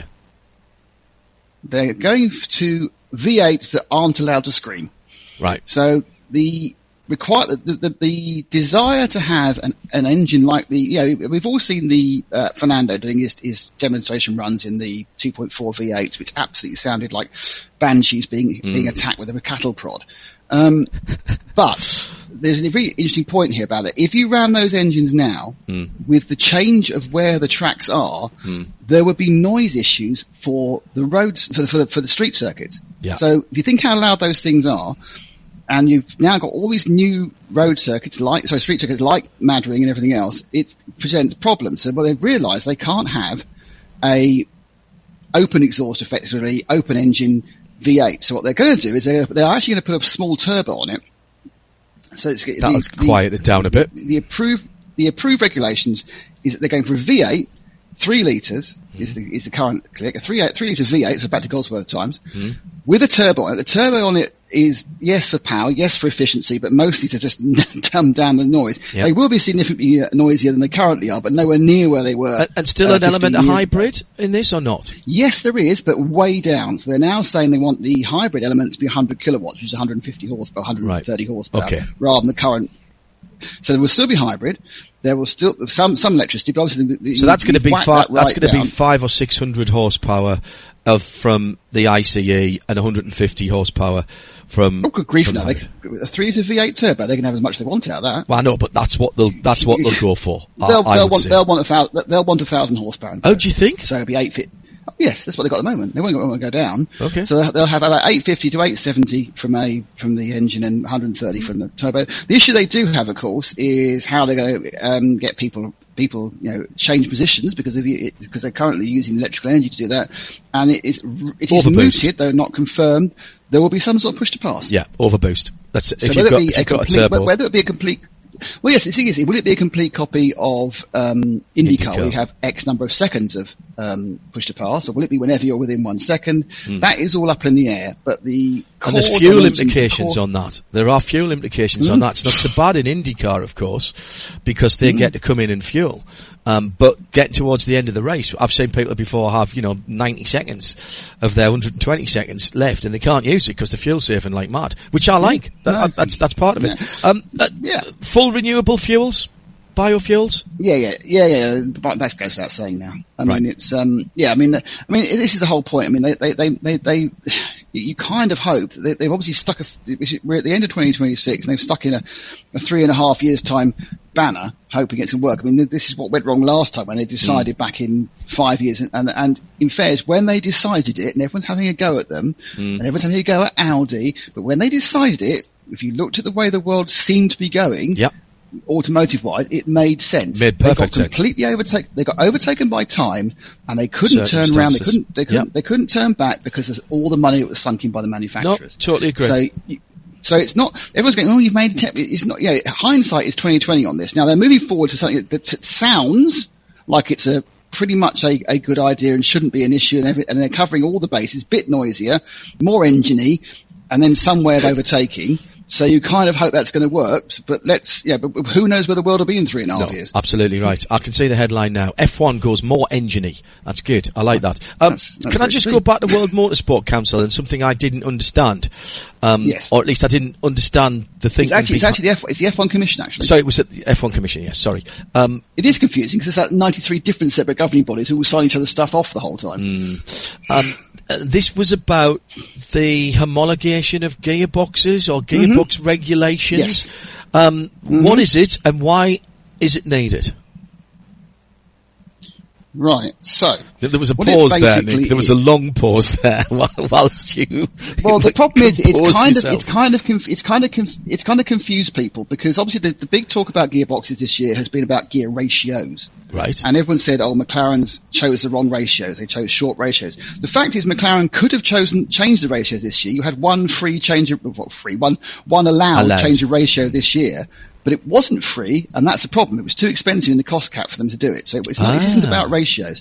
They're going to V eights that aren't allowed to scream. Right. So the require the, the, the desire to have an, an engine like the, you know, we've all seen the uh, Fernando doing his, his demonstration runs in the two point four V eight, which absolutely sounded like banshees being mm. being attacked with a cattle prod. Um, but there's a very interesting point here about it. If you ran those engines now, mm. with the change of where the tracks are, mm. there would be noise issues for the roads, for the, for the, for the street circuits. Yeah. So if you think how loud those things are, and you've now got all these new road circuits, like, sorry, street circuits like Maddering and everything else, it presents problems. So, well, they've realised they can't have a open exhaust, effectively, open engine V eight. So what they're going to do is they're, they're actually going to put a small turbo on it. So it's that'll the, quiet it down a bit. The, the approved, the approved regulations is that they're going for a V eight, three litres mm. is the, is the current click, a three, three litre V eight, so back to Gosworth times, mm. with a turbo on it. The turbo on it is, yes, for power, yes, for efficiency, but mostly to just dumb down the noise. Yep. They will be significantly noisier than they currently are, but nowhere near where they were. And, and still uh, an element of hybrid ago. In this or not? Yes, there is, but way down. So they're now saying they want the hybrid element to be one hundred kilowatts, which is one hundred fifty horsepower, one hundred thirty right. horsepower, okay. rather than the current. So there will still be hybrid. There will still some some electricity, but obviously. The, so that's going to be fi- that right that's going to down. be five or six hundred horsepower of from the I C E and one hundred fifty horsepower from. Oh, good grief! From Now, they, a three litre V eight turbo, they can have as much as they want out of that. Well, I know, but that's what they'll that's what they'll go for. they'll, I, they'll I want say. they'll want a thousand they'll want a thousand horsepower. Oh, do you think? So it'll be eight fit. Oh, yes, that's what they've got at the moment. They won't want to go down. Okay. So they'll, they'll have about eight fifty to eight seventy from a from the engine and one hundred thirty from the turbo. The issue they do have, of course, is how they're going to um, get people people you know change positions because of you, because they're currently using electrical energy to do that, and it is it is mooted, though not confirmed. There will be some sort of push to pass. Yeah, overboost. That's it. So if whether you've got, it be if a you've got complete, a turbo. whether it be a complete. Well, yes, the thing is, will it be a complete copy of um, IndyCar, IndyCar. where you have X number of seconds of um, push to pass, or will it be whenever you're within one second? Mm. That is all up in the air, but the and there's fuel implications core... on that. There are fuel implications mm. on that. It's not so bad in IndyCar, of course, because they mm. get to come in and fuel. Um, but getting towards the end of the race, I've seen people before have, you know, ninety seconds of their one hundred twenty seconds left, and they can't use it because the fuel's saving like mad, which I like. That, no, that's that's part of it. Yeah. Um, uh, yeah. Full renewable fuels, biofuels. Yeah, yeah, yeah, yeah. But that goes without saying now. I right. mean, it's um, yeah. I mean, I mean, this is the whole point. I mean, they, they, they, they, they you kind of hope they, they've obviously stuck. A, we're at the end of twenty twenty-six, and they've stuck in a, a three and a half years time banner, hoping it's going to work. I mean, this is what went wrong last time when they decided mm. back in five years. And, and, and in fairness, when they decided it, and everyone's having a go at them, mm. and everyone's having a go at Audi, but when they decided it, if you looked at the way the world seemed to be going, yep. automotive-wise, it made sense. Made perfect they got completely sense. Overtaken. They got overtaken by time, and they couldn't turn around. They couldn't. They couldn't. Yep. They couldn't turn back because of all the money that was sunk in by the manufacturers. No, totally agree. So. You, So it's not, everyone's going, oh, you've made it, it's not, yeah, hindsight is twenty twenty on this. Now they're moving forward to something that sounds like it's a pretty much a, a good idea and shouldn't be an issue, and, every, and they're covering all the bases, bit noisier, more engine-y, and then some way of overtaking. So you kind of hope that's going to work, but let's, yeah, but who knows where the world will be in three and a half no, years. Absolutely right. I can see the headline now. F one goes more engine-y. That's good. I like that. Um, that's, that's can I just go back to World Motorsport Council and something I didn't understand? Um, yes. Or at least I didn't understand the thing. It's actually, it's actually the F, it's the F one Commission, actually. So it was at the F one Commission, yes, sorry. Um, it is confusing because there's like ninety-three different separate governing bodies who will sign each other's stuff off the whole time. Mm, um, uh, this was about the homologation of gearboxes or gearbox mm-hmm. regulations. Yes. Um, mm-hmm. What is it and why is it needed? Right, so... There was a what pause it there, Nick. basically There was a is- long pause there whilst you... Well, the problem is, it's paused kind of, yourself. it's kind of, conf- it's kind of, conf- it's kind of confused people because obviously the, the big talk about gearboxes this year has been about gear ratios. Right. And everyone said, oh, McLaren's chose the wrong ratios. They chose short ratios. The fact is McLaren could have chosen, changed the ratios this year. You had one free change of, what free, one, one allowed, Allowed. change of ratio this year. But it wasn't free, and that's the problem. It was too expensive in the cost cap for them to do it. So it's not, Ah. it isn't about ratios.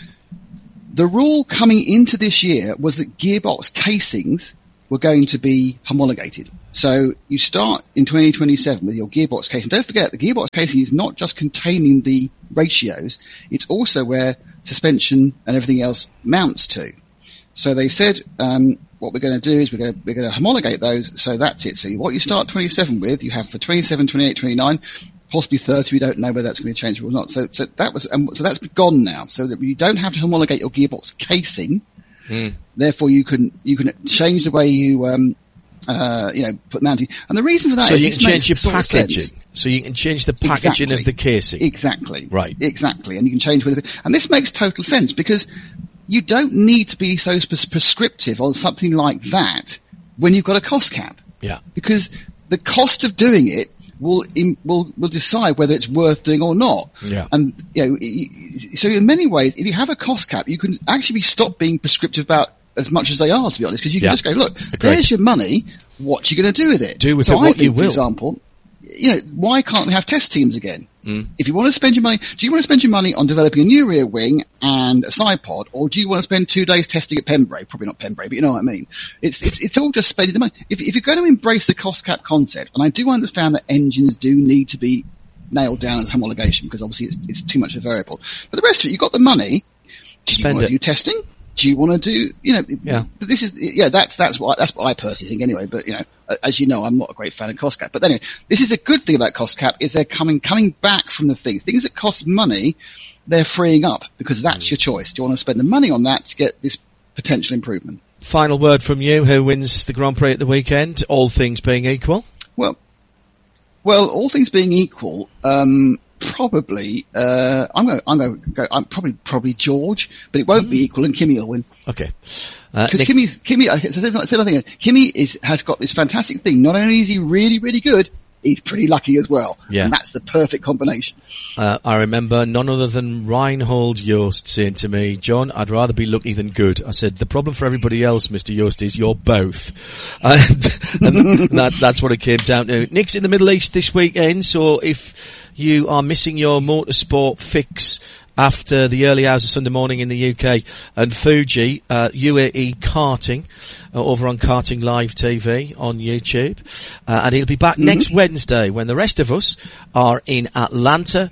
The rule coming into this year was that gearbox casings were going to be homologated. So you start in twenty twenty-seven with your gearbox casing. Don't forget, the gearbox casing is not just containing the ratios, it's also where suspension and everything else mounts to. So they said, um, what we're going to do is we're going to, we're going to homologate those, so that's it. So what you start twenty-seven with, you have for twenty-seven, twenty-eight, twenty-nine, possibly thirty, we don't know whether that's going to change or not. So, so that was, um, so that's gone now. So that you don't have to homologate your gearbox casing. Mm. Therefore you can, you can change the way you, um, uh, you know, put mounting. And the reason for that So is you this can change makes your sort of packaging. sense. So you can change the packaging Exactly. of the casing. Exactly. Right. Exactly. And you can change whether, and this makes total sense because you don't need to be so pres- prescriptive on something like that when you've got a cost cap. Yeah. Because the cost of doing it will in, will will decide whether it's worth doing or not. Yeah. And you know, y- so in many ways, if you have a cost cap, you can actually stop being prescriptive about as much as they are, to be honest, because you can Yeah. just go, look, Agreed. there's your money. What you going to do with it? Do with so it I what think, you for will. example, you know, why can't we have test teams again? Mm. If you want to spend your money, do you want to spend your money on developing a new rear wing and a side pod, or do you want to spend two days testing at Pembrey? Probably not Pembrey, but you know what I mean. It's it's it's all just spending the money. If if you're going to embrace the cost cap concept, and I do understand that engines do need to be nailed down as homologation because obviously it's it's too much of a variable. But the rest of it, you've got the money. Do you Spend want it. to do testing? Do you want to do, you know, Yeah. but this is, yeah, that's, that's what, that's what I personally think anyway, but you know, as you know, I'm not a great fan of cost cap, but anyway, this is a good thing about cost cap is they're coming, coming back from the things, things that cost money, they're freeing up because that's your choice. Do you want to spend the money on that to get this potential improvement? Final word from you. Who wins the Grand Prix at the weekend? All things being equal. Well, well, all things being equal, um, probably, uh, I'm going, I'm going to go, I'm probably, probably George, but it won't be equal and Kimi will win. Okay. Uh, Because Nick- Kimmy's, Kimmy, I said I said nothing. Kimmy is, has got this fantastic thing. Not only is he really, really good, he's pretty lucky as well. Yeah. And that's the perfect combination. Uh, I remember none other than Reinhold Jost saying to me, John, I'd rather be lucky than good. I said, the problem for everybody else, Mister Jost, is you're both. And, and that, that's what it came down to. Nick's in the Middle East this weekend, so if you are missing your motorsport fix after the early hours of Sunday morning in the U K and Fuji, uh, U A E karting, uh, over on Karting Live T V on YouTube. Uh, and he'll be back next Wednesday when the rest of us are in Atlanta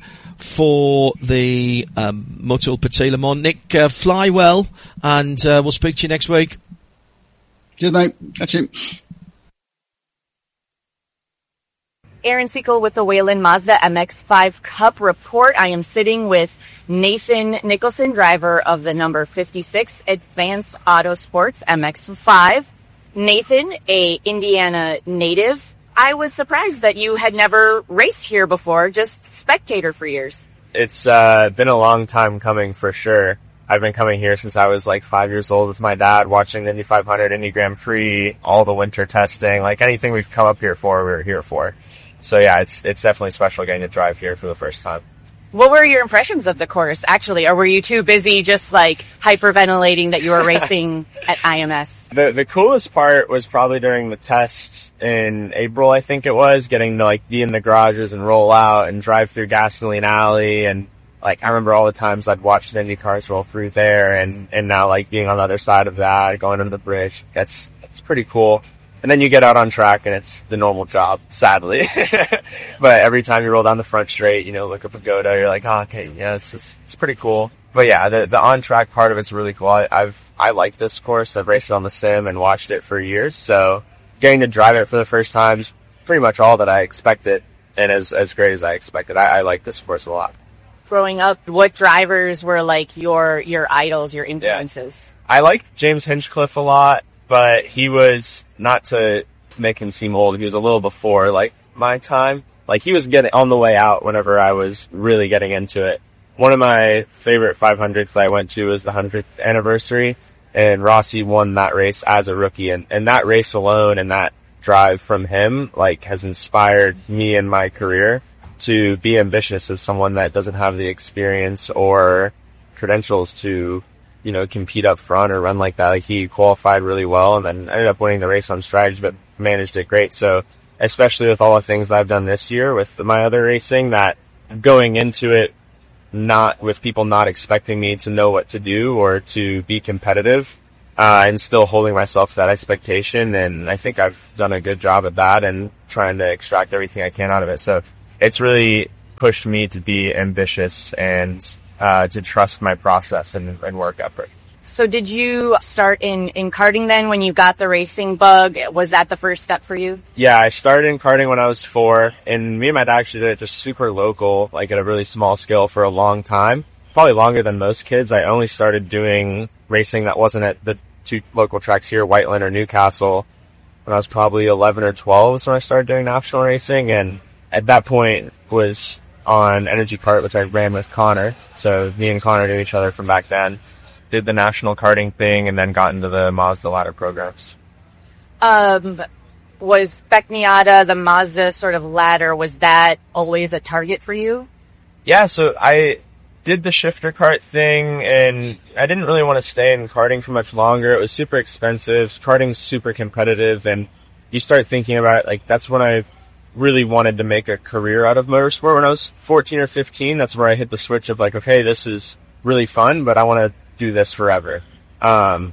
for the um, Motul Petit Le Mans. Nick, uh, fly well, and uh, we'll speak to you next week. Good mate. Catch you. Aaron Seacole with the Wayland Mazda M X five Cup report. I am sitting with Nathan Nicholson, driver of the number fifty-six Advanced Auto Sports M X five. Nathan, a Indiana native. I was surprised that you had never raced here before, just spectator for years. It's uh, been a long time coming for sure. I've been coming here since I was like five years old with my dad, watching the Indy five hundred, Indy Grand Prix, all the winter testing, like anything we've come up here for, we we're here for. So yeah, it's it's definitely special getting to drive here for the first time. What were your impressions of the course, actually? Or were you too busy just like hyperventilating that you were racing at I M S? The the coolest part was probably during the test in April, I think it was, getting to like be in the garages and roll out and drive through Gasoline Alley, and like I remember all the times I'd watched Indy cars roll through there, and and now like being on the other side of that, going under the bridge. That's that's pretty cool. And then you get out on track and it's the normal job, sadly. But every time you roll down the front straight, you know, look at Pagoda, you're like, oh, okay, yeah, it's, it's, it's pretty cool. But yeah, the, the on-track part of it's really cool. I, I've, I like this course. I've raced it on the sim and watched it for years. So getting to drive it for the first time is pretty much all that I expected, and as, as great as I expected. I, I like this course a lot. Growing up, what drivers were like your, your idols, your influences? Yeah. I liked James Hinchcliffe a lot, but he was, not to make him seem old, he was a little before, like, my time. Like, he was getting on the way out whenever I was really getting into it. one of my favorite five hundreds that I went to was the hundredth anniversary, and Rossi won that race as a rookie, and, and that race alone and that drive from him, like, has inspired me in my career to be ambitious as someone that doesn't have the experience or credentials to, you know, compete up front or run like that. Like, he qualified really well and then ended up winning the race on strategy, but managed it great. So, especially with all the things that I've done this year with my other racing, that going into it not with people not expecting me to know what to do or to be competitive, uh, and still holding myself to that expectation. And I think I've done a good job at that and trying to extract everything I can out of it. So it's really pushed me to be ambitious and, uh, to trust my process and, and work effort. So did you start in, in karting then when you got the racing bug? Was that the first step for you? Yeah, I started in karting when I was four, and me and my dad actually did it just super local, like at a really small scale for a long time. Probably longer than most kids. I only started doing racing that wasn't at the two local tracks here, Whiteland or Newcastle, when I was probably eleven or twelve is when I started doing national racing, and at that point was on Energy Kart, which I ran with Connor. So me and Connor knew each other from back then. Did the national karting thing and then got into the Mazda ladder programs. Um, was Spec Miata, the Mazda sort of ladder, was that always a target for you? Yeah, so I did the shifter kart thing, and I didn't really want to stay in karting for much longer. It was super expensive. Karting's super competitive, and you start thinking about it, like, that's when I really wanted to make a career out of motorsport. When I was fourteen or fifteen, that's where I hit the switch of like, okay, this is really fun, but I want to do this forever. Um,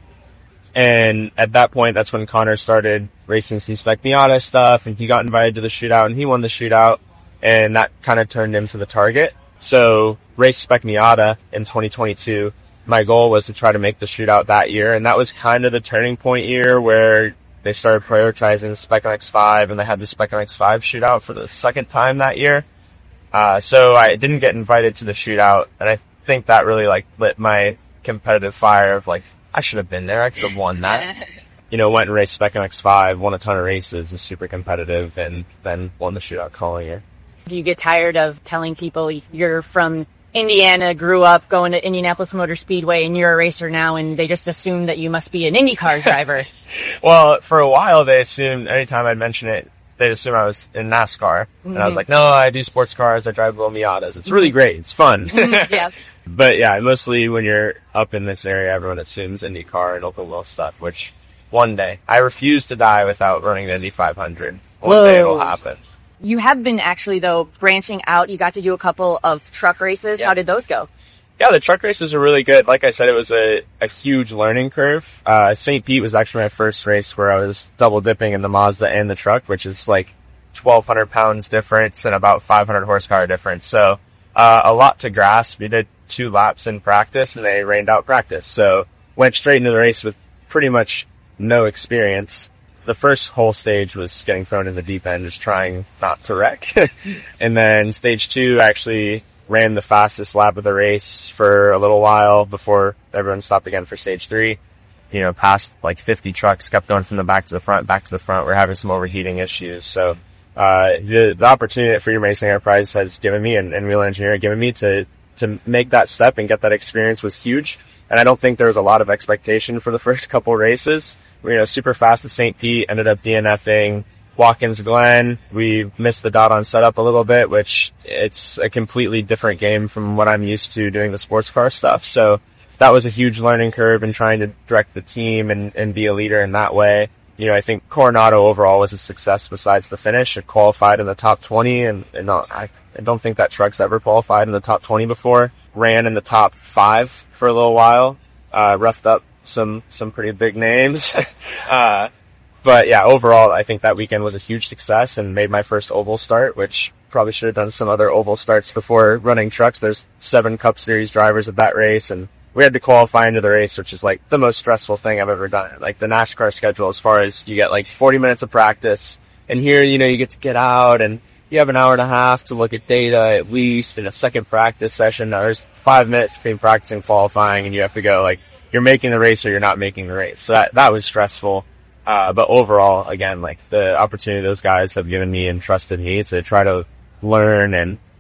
and at that point, that's when Connor started racing some Spec Miata stuff, and he got invited to the shootout, and he won the shootout, and that kind of turned him to the target. So, race Spec Miata in twenty twenty-two. My goal was to try to make the shootout that year, and that was kind of the turning point year where they started prioritizing Spec M X five, and they had the Spec M X five shootout for the second time that year. Uh, so I didn't get invited to the shootout, and I think that really, like, lit my competitive fire of, like, I should have been there, I could have won that. You know, went and raced Spec M X five, won a ton of races, was super competitive, and then won the shootout calling year. Do you get tired of telling people you're from Indiana, grew up going to Indianapolis Motor Speedway, and you're a racer now, and they just assume that you must be an IndyCar driver? Well, for a while they assumed, anytime I'd mention it, they'd assume I was in NASCAR. Mm-hmm. And I was like, no, I do sports cars, I drive little Miatas. It's really great, it's fun. Yeah. But yeah, mostly when you're up in this area, everyone assumes IndyCar and open wheel stuff, which one day, I refuse to die without running the Indy five hundred. One Whoa. day it'll happen. You have been actually, though, branching out. You got to do a couple of truck races. Yeah. How did those go? Yeah, the truck races are really good. Like I said, it was a, a huge learning curve. Uh, Saint Pete was actually my first race where I was double dipping in the Mazda and the truck, which is like twelve hundred pounds difference and about five hundred horsepower difference. So, uh, a lot to grasp. We did two laps in practice and they rained out practice. So, went straight into the race with pretty much no experience. The first whole stage was getting thrown in the deep end, just trying not to wreck. And then stage two actually ran the fastest lap of the race for a little while before everyone stopped again for stage three. You know, passed like fifty trucks, kept going from the back to the front, back to the front. We're having some overheating issues. So, uh, the, the opportunity that Freedom Racing Enterprise has given me and, and Wheel Engineering given me to, to make that step and get that experience was huge. And I don't think there was a lot of expectation for the first couple races. We, you know, super fast at Saint Pete, ended up DNFing Watkins Glen. We missed the dot on setup a little bit, which it's a completely different game from what I'm used to doing the sports car stuff. So that was a huge learning curve in trying to direct the team and, and be a leader in that way. You know, I think Coronado overall was a success besides the finish. It qualified in the top twenty, and, and I, I don't think that truck's ever qualified in the top twenty before. Ran in the top five for a little while. Uh, roughed up some, some pretty big names. uh, but yeah, overall, I think that weekend was a huge success and made my first oval start, which probably should have done some other oval starts before running trucks. There's seven Cup Series drivers at that race, and we had to qualify into the race, which is like the most stressful thing I've ever done. Like the NASCAR schedule, as far as you get like forty minutes of practice, and here, you know, you get to get out and you have an hour and a half to look at data at least, in a second practice session. Now there's five minutes between practicing and qualifying, and you have to go like, you're making the race or you're not making the race. So that, that was stressful. Uh, but overall, again, like the opportunity those guys have given me and trusted me to try to learn and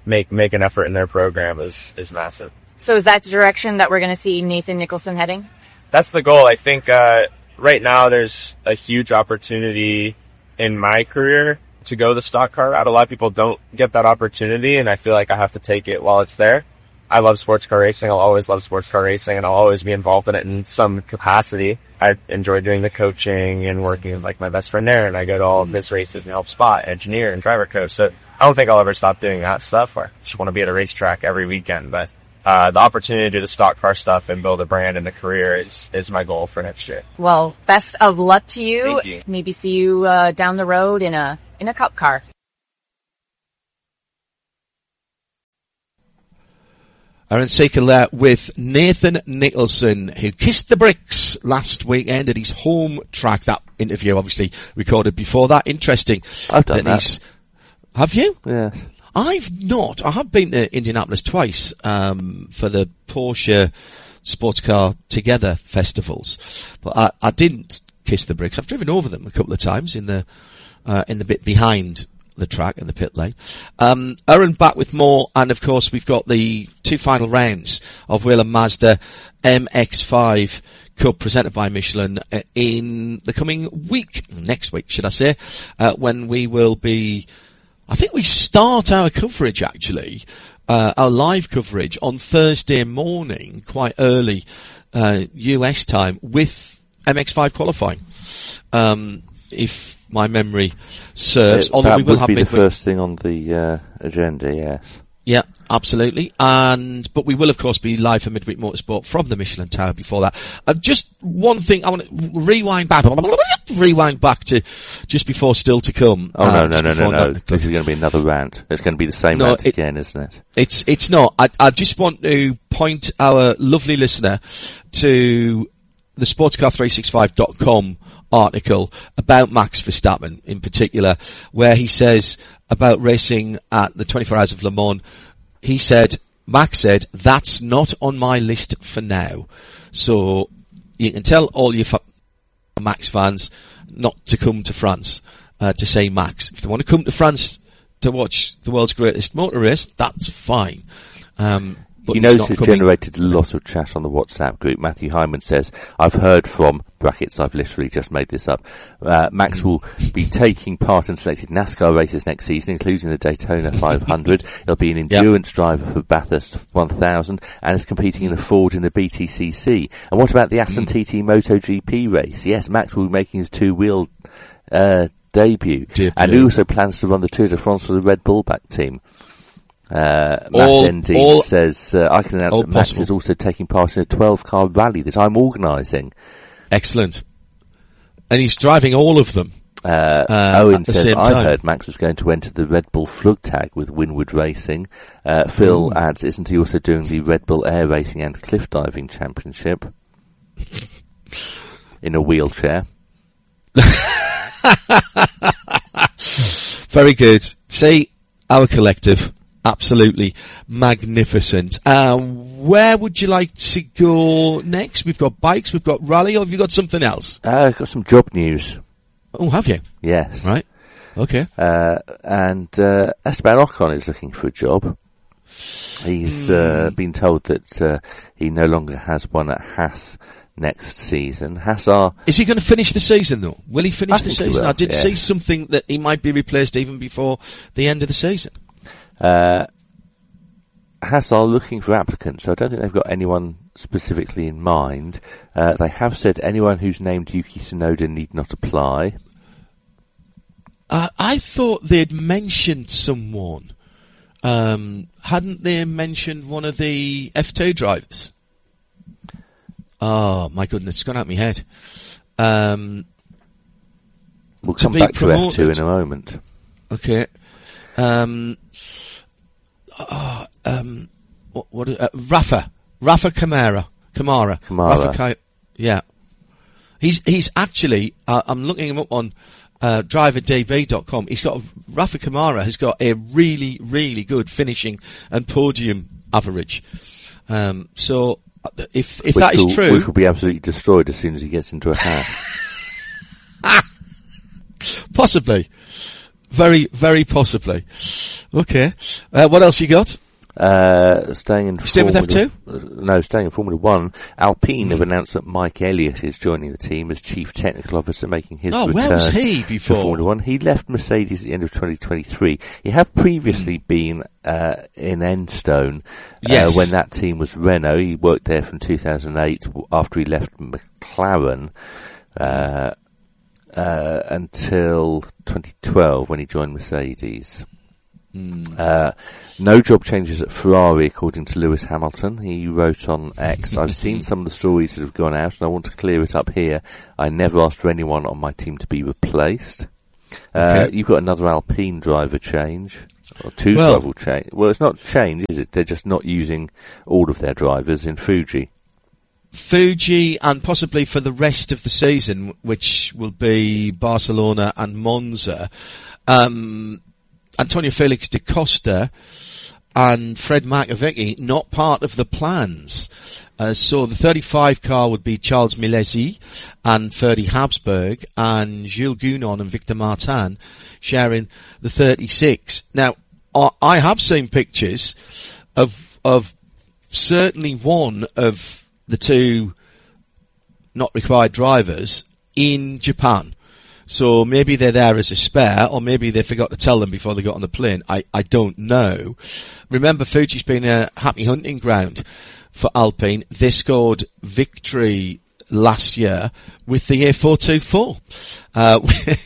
make make an effort in their program is is massive. So is that the direction that we're going to see Nathan Nicholson heading? That's the goal. I think uh, right now there's a huge opportunity in my career to go the stock car route. A lot of people don't get that opportunity, and I feel like I have to take it while it's there. I love sports car racing. I'll always love sports car racing, and I'll always be involved in it in some capacity. I enjoy doing the coaching and working with like my best friend there, and I go to all of his races and help spot, engineer, and driver coach. So I don't think I'll ever stop doing that stuff. I just want to be at a racetrack every weekend, but Uh, the opportunity to do the stock car stuff and build a brand and a career is, is my goal for next year. Well, best of luck to you. Thank you. Maybe see you, uh, down the road in a, in a cup car. Aaron Seacole there with Nathan Nicholson, who kissed the bricks last weekend at his home track. That interview obviously recorded before that. Interesting. I've done that. that. He's, have you? Yes. I've not. I have been to Indianapolis twice, um, for the Porsche Sports Car Together festivals, but I, I didn't kiss the bricks. I've driven over them a couple of times in the, uh, in the bit behind the track in the pit lane. Um, Aaron back with more, and of course we've got the two final rounds of Whelen Mazda M X five Cup presented by Michelin uh, in the coming week, next week should I say, uh, when we will be, I think we start our coverage actually, uh, our live coverage on Thursday morning, quite early, uh, U S time with M X five qualifying. Um, if my memory serves. It, Although that we will would have be the midweek. first thing on the uh, agenda, yes. Yeah, absolutely. And, but we will of course be live for Midweek Motorsport from the Michelin Tower before that. Uh, just one thing, I want to rewind back, rewind back to just before Still to Come. Oh um, no, no, no, before no, no. that- This is going to be another rant. It's going to be the same No, rant it- again, isn't it? It's, it's not. I, I just want to point our lovely listener to the sportscar three sixty-five dot com article about Max Verstappen in particular, where he says about racing at the twenty-four Hours of Le Mans. He said, Max said, that's not on my list for now. So you can tell all your fa- Max fans not to come to France, uh, to say Max. If they want to come to France to watch the world's greatest motor race, that's fine. Um, but You he's notice not it's coming. generated a lot of chat on the WhatsApp group. Matthew Hyman says, I've heard from, brackets, I've literally just made this up, uh, Max will be taking part in selected NASCAR races next season, including the Daytona five hundred. He'll be an endurance driver for Bathurst one thousand, and is competing in a Ford in the B T C C. And what about the Aston T T MotoGP race? Yes, Max will be making his two-wheel uh, debut. Debut. And he also plans to run the Tour de France for the Red Bull back team. Uh, Matt All- N D all- says, uh, I can announce all that Max possible. is also taking part in a twelve car rally that I'm organising. Excellent. And he's driving all of them. Uh, Uh, Owen at the says, same I time. heard Max was going to enter the Red Bull Flug Tag with Winward Racing. Uh, Phil Ooh. adds, isn't he also doing the Red Bull Air Racing and Cliff Diving Championship? In a wheelchair. Very good. See, our collective, absolutely magnificent. Um, where would you like to go next? We've got bikes, we've got rally, or have you got something else? Uh, I've got some job news. Oh, have you? Yes. Right. Okay. Uh, and, uh, Esteban Ocon is looking for a job. He's, uh, been told that, uh, he no longer has one at Haas next season. Haas are, Is he going to finish the season though? Will he finish I the think he season? will, I did yeah. see something that he might be replaced even before the end of the season. uh, Haas are looking for applicants, so I don't think they've got anyone specifically in mind. Uh, they have said anyone who's named Yuki Tsunoda need not apply. Uh, I thought they'd mentioned someone. Um, hadn't they mentioned one of the F two drivers? Oh, my goodness, it's gone out of my head. Um, We'll To come be back to F two promoted. in a moment. okay. Um, oh, um, what, what, uh, Rafa. Rafa Kamara. Kamara. Kamara. Rafa Ka- yeah. He's, he's actually, uh, I'm looking him up on, uh, driver D B dot com. He's got, a, Rafa Kamara has got a really, really good finishing and podium average. Um, so, uh, if, if Which that is will, true. Which will be absolutely destroyed as soon as he gets into a Haas. Possibly. Very, very possibly. Okay. Uh, what else you got? Uh, staying in Staying with Formula, F uh, no, staying in Formula One. Alpine mm. have announced that Mike Elliott is joining the team as Chief Technical Officer, making his oh, return where was he before? to Formula One. He left Mercedes at the end of twenty twenty-three. He had previously mm. been uh, in Enstone yes. uh, when that team was Renault. He worked there from two thousand eight after he left McLaren uh, uh, until twenty twelve when he joined Mercedes. Mm. Uh, no job changes at Ferrari, according to Lewis Hamilton. He wrote on X, I've seen some of the stories that have gone out and I want to clear it up here. I never asked for anyone on my team to be replaced. Uh, okay. You've got another Alpine driver change, or two well, driver change. Well, it's not change, is it? They're just not using all of their drivers in Fuji. Fuji, and possibly for the rest of the season, which will be Barcelona and Monza. Um, Antonio Felix da Costa and Fred Makovic not part of the plans. Uh, so the thirty-five car would be Charles Milesi and Ferdy Habsburg, and Jules Gounon and Victor Martin sharing the thirty-six. Now, I, I have seen pictures of of certainly one of the two not required drivers in Japan. So maybe they're there as a spare, or maybe they forgot to tell them before they got on the plane. I, I don't know. Remember, Fuji's been a happy hunting ground for Alpine. They scored victory last year with the A four twenty-four, uh,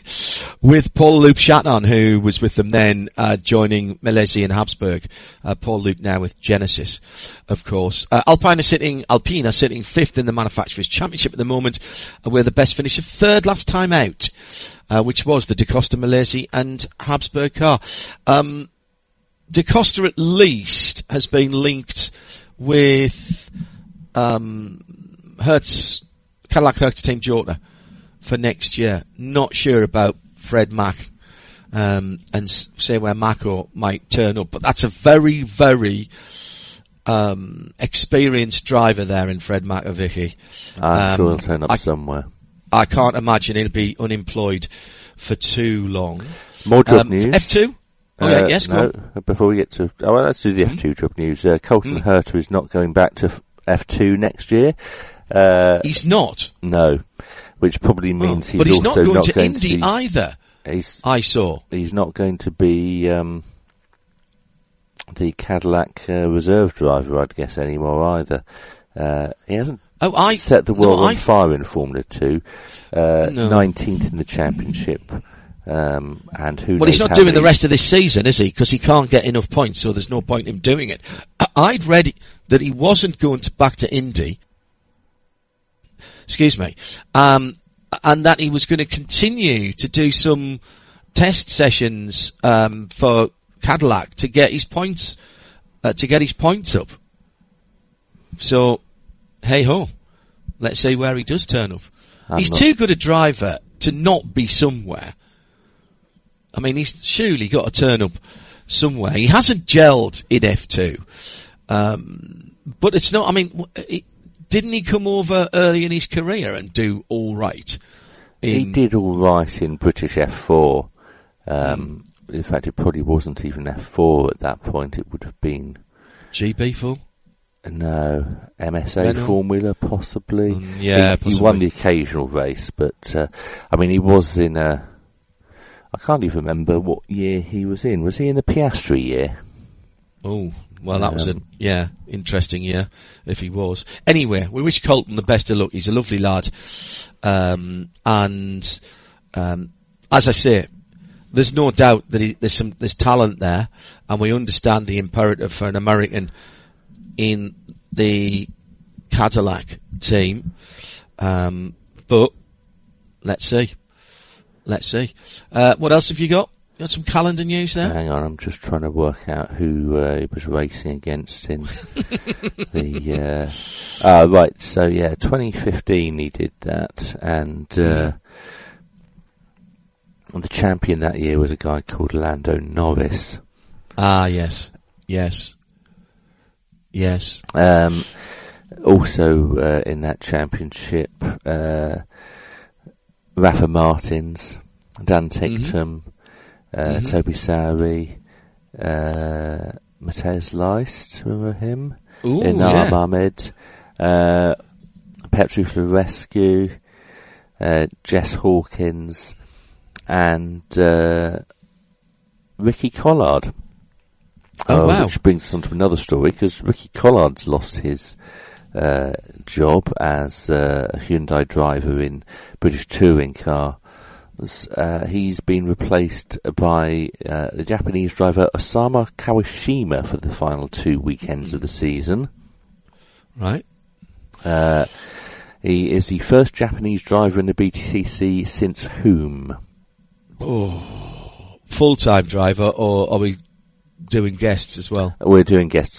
with Paul Loup Chaton, who was with them then, uh, joining Milesi and Habsburg. Uh, Paul Loup now with Genesis, of course. Uh, Alpine are sitting, Alpine are sitting fifth in the Manufacturers' Championship at the moment, uh, with the best finish of third last time out, uh, which was the Da Costa, Milesi and Habsburg car. Um, Da Costa at least has been linked with, um, Hertz, Cadillac Hertz Team Jota for next year. Not sure about Fred Mack, um, and s- say where Mako might turn up, but that's a very, very, um, experienced driver there in Fred Makovic. I'm um, sure he'll turn up I, somewhere. I can't imagine he'll be unemployed for too long. More job um, news. F two? Oh, uh, yeah, yes, go no, on. before we get to, oh, well, let's do the mm-hmm. F two job news. Uh, Colton mm. Herta is not going back to f- F two next year. Uh, he's not. No, which probably means oh, he's but he's also not going not to going Indy to, either. He's, I saw. He's not going to be um, the Cadillac uh, reserve driver, I'd guess, anymore either. Uh, he hasn't oh, I, set the world no, on I, fire in Formula Two. Uh, no. nineteenth in the championship. Um, and who well, he's not how doing many... the rest of this season, is he? Because he can't get enough points, so there's no point in him doing it. I'd read that he wasn't going to back to Indy. Excuse me. Um, and that he was going to continue to do some test sessions, um, for Cadillac to get his points, uh, to get his points up. So, hey ho. Let's see where he does turn up. I'm he's not... too good a driver to not be somewhere. I mean, he's surely got to turn up somewhere. He hasn't gelled in F two. Um, but it's not, I mean, it, didn't he come over early in his career and do all right? In... He did all right in British F four. Um, mm. In fact, it probably wasn't even F four at that point. It would have been... G B full? No, M S A Renault? Formula possibly. Mm, yeah, he, possibly. He won the occasional race, but uh, I mean, he was in a. I can't even remember what year he was in. Was he in the Piastri year? Oh, well, that um, was a yeah interesting year if he was. Anyway, we wish Colton the best of luck. He's a lovely lad, um, and um, as I say, there's no doubt that he, there's some there's talent there, and we understand the imperative for an American in the Cadillac team, um, but let's see, let's see. Uh, what else have you got? You got some calendar news there? Hang on, I'm just trying to work out who uh, he was racing against in the. Uh, uh, right, so yeah, twenty fifteen he did that, and uh, the champion that year was a guy called Lando Norris. Ah, yes, yes. Yes. Um, also, uh, in that championship, uh, Rafa Martins, Dan Ticktum, uh, Mm-hmm. Toby Sowry, uh, Matej Leist, remember him? Ooh, Inar yeah. Mahmed, uh, Petru Florescu, uh, Jess Hawkins, and uh, Ricky Collard. Oh, uh, wow. Which brings us on to another story, because Ricky Collard's lost his uh, job as uh, a Hyundai driver in British touring car. Uh, he's been replaced by uh, the Japanese driver Osama Kawashima for the final two weekends of the season. Right. Uh, he is the first Japanese driver in the B T C C since whom? Oh, full-time driver, or are we doing guests as well? We're doing guests